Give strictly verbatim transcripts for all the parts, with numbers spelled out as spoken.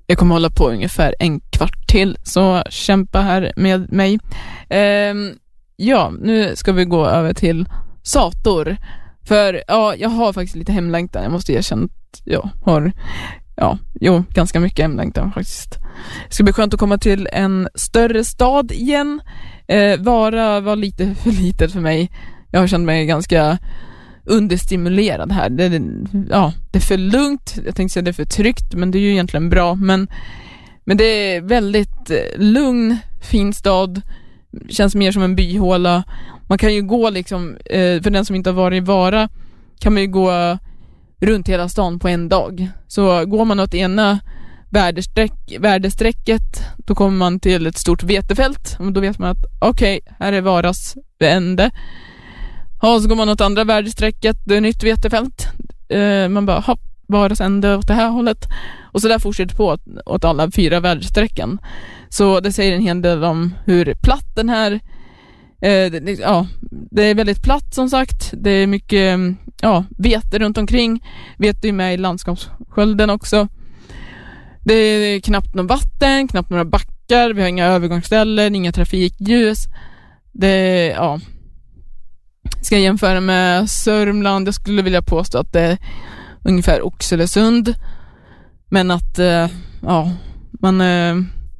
Jag kommer hålla på ungefär en kvart till, så kämpa här med mig. Ehm, ja, nu ska vi gå över till Sator. För ja, jag har faktiskt lite hemlängtan. Jag måste erkänna att jag har ja, jo, ganska mycket hemlängtan faktiskt. Det ska bli skönt att komma till en större stad igen. Ehm, Vara var lite för litet för mig. Jag har känt mig ganska understimulerad här. Det, det, ja, det är för lugnt. Jag tänkte säga det är för tryggt, men det är ju egentligen bra. Men, men det är väldigt lugn, fin stad. Känns mer som en byhåla. Man kan ju gå liksom, eh, för den som inte har varit i Vara kan man ju gå runt hela stan på en dag. Så går man åt ena värdesträck, värdesträcket, då kommer man till ett stort vetefält. Och då vet man att okej, okay, här är Varas ände. Ja, så går man åt andra värdesträcket, det är nytt vetefält. Eh, man bara, hopp, Varas ände åt det här hållet. Och så där fortsätter på åt, åt alla fyra värdesträcken. Så det säger en hel del om hur platt den här eh, det, ja, det är väldigt platt som sagt. Det är mycket ja, vete runt omkring. Vete är med i landskapsskölden också. Det är knappt någon vatten, knappt några backar. Vi har inga övergångsställen, inga trafikljus. Det ja ska jag jämföra med Sörmland. Jag skulle vilja påstå att det är ungefär Oxelösund. Men att eh, ja, man är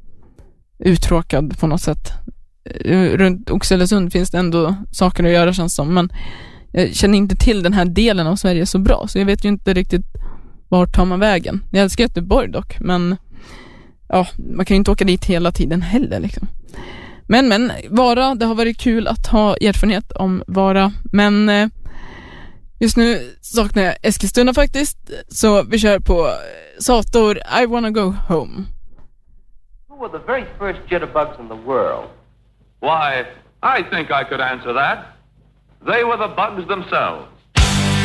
uttråkad på något sätt. Runt Oxelösund finns det ändå saker att göra, känns som. Men jag känner inte till den här delen av Sverige så bra. Så jag vet ju inte riktigt vart tar man vägen. Jag älskar Göteborg dock. Men ja, man kan ju inte åka dit hela tiden heller liksom. Men, men, Vara, det har varit kul att ha erfarenhet om Vara. Men eh, just nu saknar jag Eskilstuna faktiskt. Så vi kör på Sator, I wanna go home. Who were the very first jitterbugs in the world? Why, I think I could answer that. They were the bugs themselves.